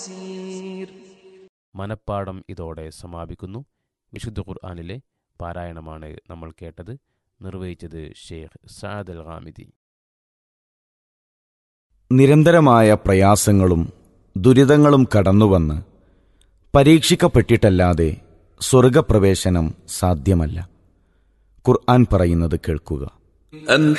മനപ്പാഠം ഇതോടെ സമാപിക്കുന്നു. വിശുദ്ധ ഖുർആനിലെ പാരായണമാണ് നമ്മൾ കേട്ടത്. നിർവഹിച്ചത് ഷെയ്ഖ് സഅദ് അൽ ഗാമിദി. നിരന്തരമായ പ്രയാസങ്ങളും ദുരിതങ്ങളും കടന്നുവന്ന് പരീക്ഷിക്കപ്പെട്ടിട്ടല്ലാതെ സ്വർഗപ്രവേശനം സാധ്യമല്ല. ഖുർആൻ പറയുന്നത് കേൾക്കുക.